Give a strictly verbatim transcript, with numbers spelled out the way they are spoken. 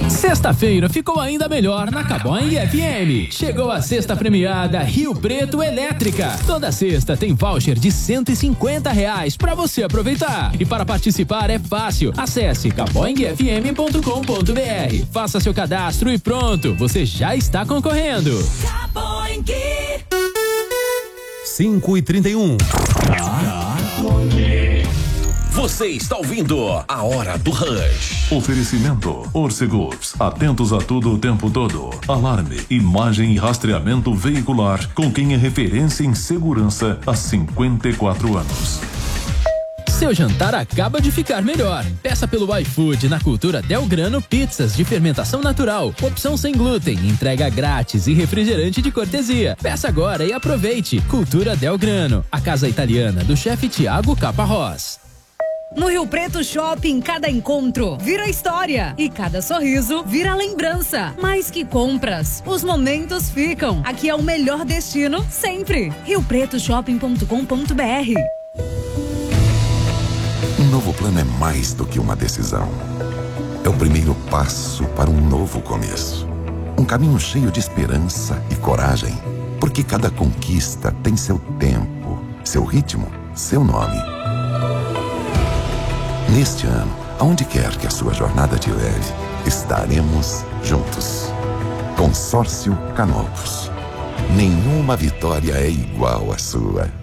Sexta-feira ficou ainda melhor na Caboing F M. Chegou a sexta premiada Rio Preto Elétrica. Toda sexta tem voucher de cento e cinquenta reais para você aproveitar. E para participar é fácil. Acesse caboing f m ponto com ponto b r. Faça seu cadastro e pronto, você já está concorrendo. Caboing. cinco e trinta e um. Você está ouvindo a Hora do Rush. Oferecimento Orcegups. Atentos a tudo o tempo todo. Alarme, imagem e rastreamento veicular com quem é referência em segurança há cinquenta e quatro anos. Seu jantar acaba de ficar melhor. Peça pelo iFood na Cultura Del Grano pizzas de fermentação natural, opção sem glúten, entrega grátis e refrigerante de cortesia. Peça agora e aproveite. Cultura Del Grano, a casa italiana do chefe Tiago Caparrós. No Rio Preto Shopping, cada encontro vira história e cada sorriso vira lembrança. Mais que compras, os momentos ficam. Aqui é o melhor destino sempre. rio preto shopping ponto com ponto b r. Um novo plano é mais do que uma decisão. É o primeiro passo para um novo começo. Um caminho cheio de esperança e coragem, porque cada conquista tem seu tempo, seu ritmo, seu nome. Neste ano, aonde quer que a sua jornada te leve, estaremos juntos. Consórcio Canopus. Nenhuma vitória é igual à sua.